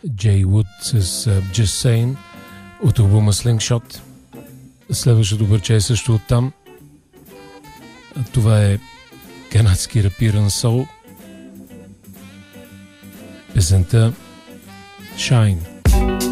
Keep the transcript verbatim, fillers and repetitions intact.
Джей Вуд с uh, Just Saying от албума Slingshot. Следващото парче е също оттам. Това е канадски рапиран сол. Песента Shine.